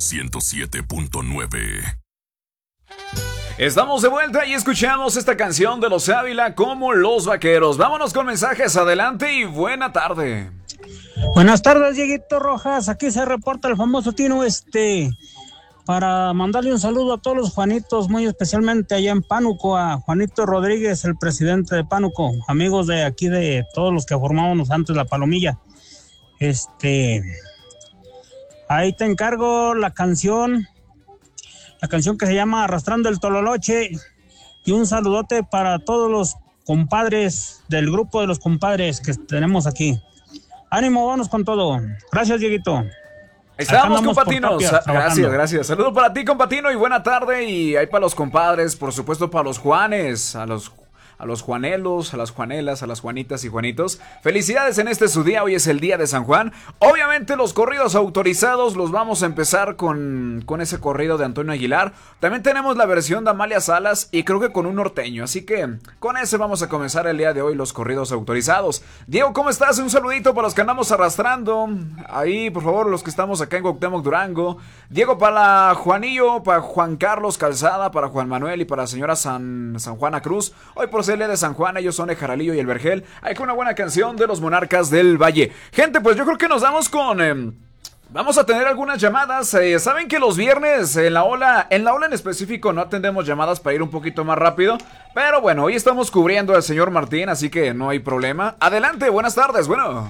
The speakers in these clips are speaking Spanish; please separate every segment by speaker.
Speaker 1: 107.9.
Speaker 2: Estamos de vuelta y escuchamos esta canción de Los Ávila como Los Vaqueros. Vámonos con mensajes, adelante y buena tarde.
Speaker 3: Buenas tardes, Dieguito Rojas. Aquí se reporta el famoso Tino para mandarle un saludo a todos los Juanitos, muy especialmente allá en Pánuco, a Juanito Rodríguez, el presidente de Pánuco, amigos de aquí de todos los que formábamos antes la Palomilla. Ahí te encargo la canción que se llama Arrastrando el Tololoche, y un saludote para todos los compadres del grupo de los compadres que tenemos aquí. Ánimo, vamos con todo. Gracias, Dieguito.
Speaker 2: Estamos, compatinos. Gracias. Saludos para ti, compatino, y buena tarde. Y ahí para los compadres, por supuesto, para los Juanes, a los Juanelos, a las Juanelas, a las Juanitas y Juanitos. Felicidades en este su día, hoy es el día de San Juan. Obviamente los corridos autorizados los vamos a empezar con ese corrido de Antonio Aguilar. También tenemos la versión de Amalia Salas y creo que con un norteño. Así que con ese vamos a comenzar el día de hoy los corridos autorizados. Diego, ¿cómo estás? Un saludito para los que andamos arrastrando. Ahí, por favor, los que estamos acá en Cuauhtémoc, Durango. Diego para Juanillo, para Juan Carlos Calzada, para Juan Manuel y para la señora San Juana Cruz. Hoy por ser de San Juan, ellos son el Jaralillo y el Vergel. Hay con una buena canción de los Monarcas del Valle. Gente, pues yo creo que nos damos con... vamos a tener algunas llamadas. Saben que los viernes en la ola en específico no atendemos llamadas para ir un poquito más rápido. Pero bueno, hoy estamos cubriendo al señor Martín, así que no hay problema. Adelante, buenas tardes, bueno.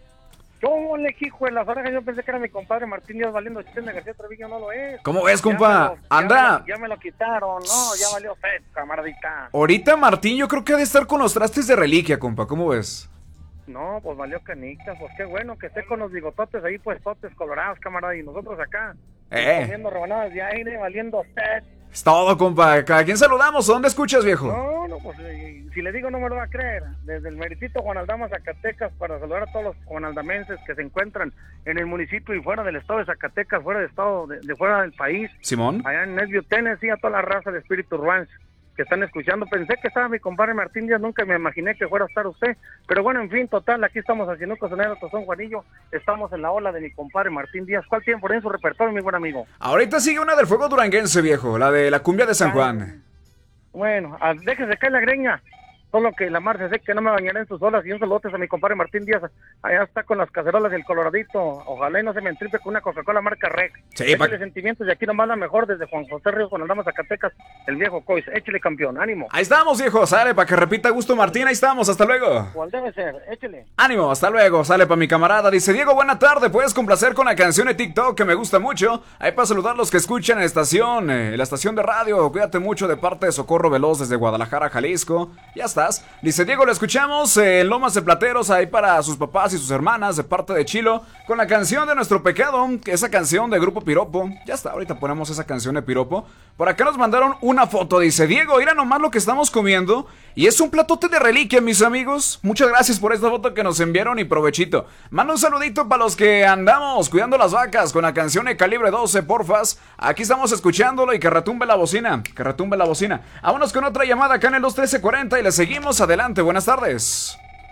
Speaker 4: Yo le hijo de las orejas, yo pensé que era mi compadre Martín Díaz valiendo chiste de García Treviño, no lo es.
Speaker 2: ¿Cómo ves, compa? Anda.
Speaker 4: Ya me lo quitaron, no, ya valió fe, camaradita.
Speaker 2: Ahorita Martín yo creo que ha de estar con los trastes de reliquia, compa, ¿cómo ves?
Speaker 4: No, pues valió canicas, pues qué bueno que esté con los bigototes ahí, pues totes colorados, camarada, y nosotros acá, comiendo rebanadas de aire, valiendo fe.
Speaker 2: Es todo, compa. ¿A quién saludamos? ¿Dónde escuchas, viejo?
Speaker 4: No, pues si le digo no me lo va a creer. Desde el meritito Juan Aldama, Zacatecas, para saludar a todos los juanaldamenses que se encuentran en el municipio y fuera del estado de Zacatecas, fuera del estado, de fuera del país.
Speaker 2: Simón.
Speaker 4: Allá en Nesbio, Tennessee, a toda la raza de Espíritu Ranch que están escuchando. Pensé que estaba mi compadre Martín Díaz, nunca me imaginé que fuera a estar usted, pero bueno, en fin, total, aquí estamos haciendo Cocinero Tozón Juanillo, estamos en la ola de mi compadre Martín Díaz. ¿Cuál tiene por ahí en su repertorio, mi buen amigo?
Speaker 2: Ahorita sigue una del fuego duranguense, viejo, la de la cumbia de San Juan.
Speaker 4: Bueno, déjese caer la greña, solo que la mar se sé que no me bañaré en sus olas, y un saludote a mi compadre Martín Díaz, allá está con las cacerolas del Coloradito, ojalá y no se me entripe con una Coca-Cola marca Rec.
Speaker 2: Sí,
Speaker 4: échale sentimientos, y aquí nomás la mejor desde Juan José Ríos con Aldama, Zacatecas, el viejo Cois, échale campeón, ánimo.
Speaker 2: Ahí estamos, viejo, sale, para que repita gusto Martín, ahí estamos, hasta luego.
Speaker 4: ¿Cuál debe ser? Échale.
Speaker 2: Ánimo, hasta luego, sale para mi camarada, dice Diego, buena tarde, puedes complacer con la canción de TikTok que me gusta mucho, ahí para saludar a los que escuchan en la estación de radio, cuídate mucho de parte de Socorro Veloz desde Guadalajara, Jalisco, ya estás, dice Diego, lo escuchamos en Lomas de Plateros, ahí para sus papás y sus hermanas de parte de Chilo, con la canción de Nuestro Pecado, esa canción de Grupo Piropo. Ya está, ahorita ponemos esa canción de Piropo. Por acá nos mandaron una foto, dice Diego, mira nomás lo que estamos comiendo, y es un platote de reliquia, mis amigos. Muchas gracias por esta foto que nos enviaron y provechito. Manda un saludito para los que andamos cuidando las vacas con la canción de Calibre 12, porfas. Aquí estamos escuchándolo y que retumbe la bocina, que retumbe la bocina. Vámonos con otra llamada acá en el 21340 y le seguimos adelante. Buenas tardes.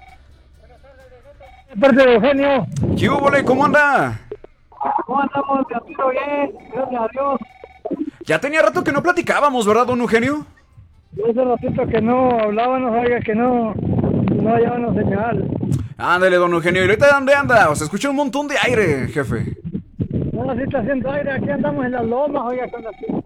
Speaker 5: Parte de Eugenio.
Speaker 2: ¿Qué hubo, cómo anda?
Speaker 5: ¿Cómo andamos? Bien, gracias a Dios.
Speaker 2: Ya tenía rato que no platicábamos, ¿verdad, don Eugenio?
Speaker 5: Hace ratito que no hablábamos, oiga, que no hallaban señal.
Speaker 2: Ándale, don Eugenio, ¿y ahorita dónde anda? Se escucha un montón de aire, jefe.
Speaker 5: No, sí está haciendo aire, aquí andamos en las lomas, oiga, con las...